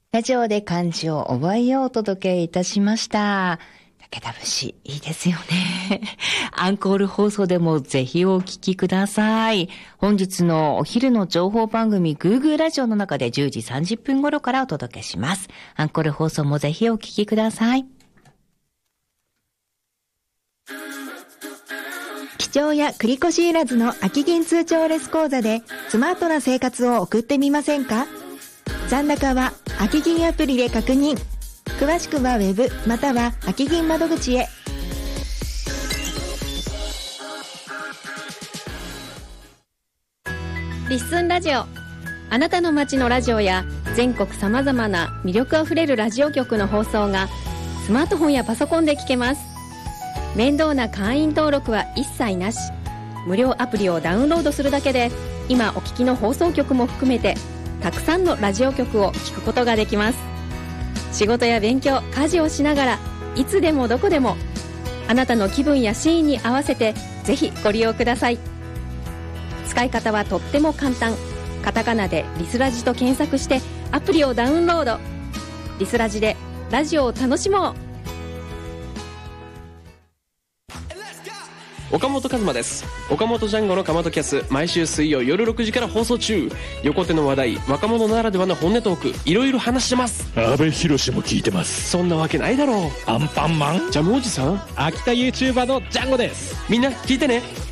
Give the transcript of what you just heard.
ラジオで漢字を覚えようお届けいたしました。武田節、いいですよね。アンコール放送でもぜひお聞きください。本日のお昼の情報番組グーグーラジオの中で10時30分頃からお届けします。アンコール放送もぜひお聞きください。 記帳や繰越いらずの空き銀通帳レス講座でスマートな生活を送ってみませんか？残高は空き銀アプリで確認。詳しくはウェブまたは空き銀窓口へ。 リッスンラジオ、あなたの街のラジオや全国さまざまな魅力あふれるラジオ局の放送がスマートフォンやパソコンで聞けます。面倒な会員登録は一切なし。無料アプリをダウンロードするだけで今お聞きの放送局も含めてたくさんのラジオ局を聞くことができます。仕事や勉強、家事をしながらいつでもどこでもあなたの気分やシーンに合わせてぜひご利用ください。使い方はとっても簡単。カタカナでリスラジと検索してアプリをダウンロード。リスラジでラジオを楽しもう。 岡本和真です。岡本ジャンゴのかまとキャス、毎週水曜夜6時から放送中。横手の話題、若者ならではの本音トーク、いろいろ話してます。 阿部寛も聞いてます。 そんなわけないだろう。 アンパンマン、 ジャムおじさん、 秋田 YouTuber のジャンゴです。 みんな聞いてね。